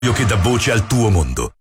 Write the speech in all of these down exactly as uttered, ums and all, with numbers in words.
che dà voce al tuo mondo.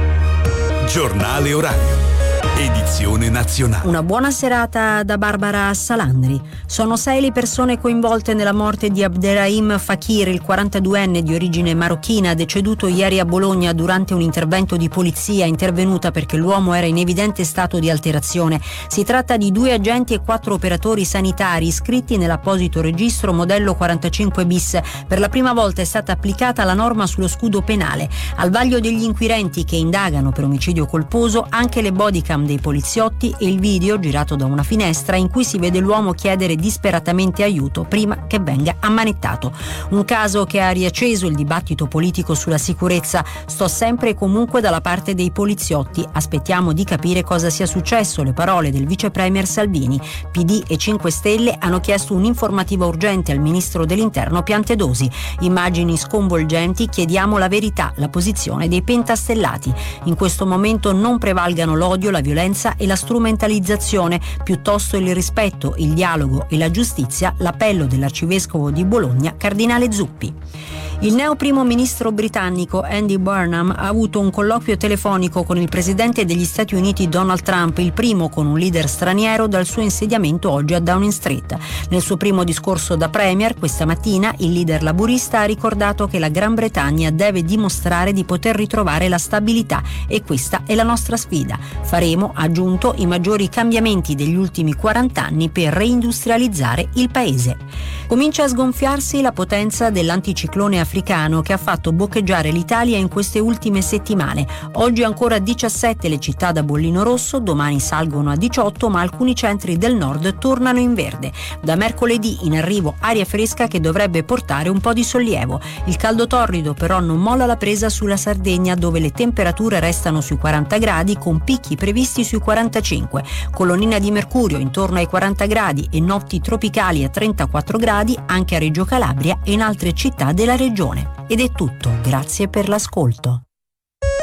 Giornale orario. Edizione nazionale. Una buona serata da Barbara Salandri. Sono sei le persone coinvolte nella morte di Abderrahim Fakir, il quarantaduenne di origine marocchina, deceduto ieri a Bologna durante un intervento di polizia intervenuta perché l'uomo era in evidente stato di alterazione. Si tratta di due agenti e quattro operatori sanitari iscritti nell'apposito registro modello quarantacinque bis. Per la prima volta è stata applicata la norma sullo scudo penale. Al vaglio degli inquirenti che indagano per omicidio colposo anche le bodycam dei poliziotti e il video girato da una finestra in cui si vede l'uomo chiedere disperatamente aiuto prima che venga ammanettato. Un caso che ha riacceso il dibattito politico sulla sicurezza. Sto sempre e comunque dalla parte dei poliziotti. Aspettiamo di capire cosa sia successo, le parole del vice premier Salvini. P D e cinque Stelle hanno chiesto un'informativa urgente al ministro dell'Interno Piantedosi. Immagini sconvolgenti, chiediamo la verità, la posizione dei pentastellati. In questo momento non prevalgano l'odio, la violenza e la strumentalizzazione, piuttosto il rispetto, il dialogo e la giustizia, l'appello dell'arcivescovo di Bologna, cardinale Zuppi. Il neo primo ministro britannico Andy Burnham ha avuto un colloquio telefonico con il presidente degli Stati Uniti Donald Trump, il primo con un leader straniero dal suo insediamento oggi a Downing Street. Nel suo primo discorso da premier questa mattina il leader laburista ha ricordato che la Gran Bretagna deve dimostrare di poter ritrovare la stabilità e questa è la nostra sfida. Faremo, ha aggiunto, i maggiori cambiamenti degli ultimi quaranta anni per reindustrializzare il paese. Comincia a sgonfiarsi la potenza dell'anticiclone africano che ha fatto boccheggiare l'Italia in queste ultime settimane. Oggi ancora diciassette le città da bollino rosso, domani salgono a diciotto, ma alcuni centri del nord tornano in verde. Da mercoledì in arrivo aria fresca che dovrebbe portare un po' di sollievo. Il caldo torrido però non molla la presa sulla Sardegna, dove le temperature restano sui quaranta gradi con picchi previsti sui quarantacinque. Colonnina di mercurio intorno ai quaranta gradi e notti tropicali a trentaquattro gradi anche a Reggio Calabria e in altre città della regione. Ed è tutto, grazie per l'ascolto.